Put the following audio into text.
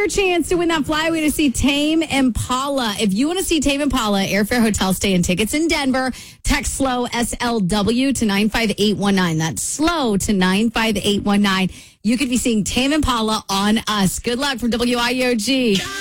your chance to win that flyaway to see Tame Impala. If you want to see Tame Impala, airfare, hotel stay, and tickets in Denver, text SLOW, SLW, to 95819. That's SLOW to 95819. You could be seeing Tame Impala on us. Good luck from WIOG.